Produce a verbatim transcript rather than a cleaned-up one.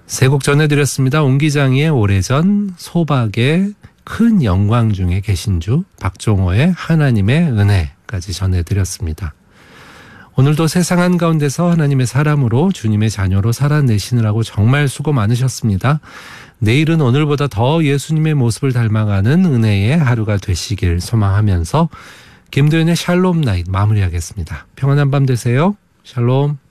세 곡 전해드렸습니다. 옹기장이의 오래전, 소박의 큰 영광 중에 계신 주, 박종호의 하나님의 은혜까지 전해드렸습니다. 오늘도 세상 한가운데서 하나님의 사람으로 주님의 자녀로 살아내시느라고 정말 수고 많으셨습니다. 내일은 오늘보다 더 예수님의 모습을 닮아가는 은혜의 하루가 되시길 소망하면서 김도현의 샬롬 나잇 마무리하겠습니다. 평안한 밤 되세요. 샬롬.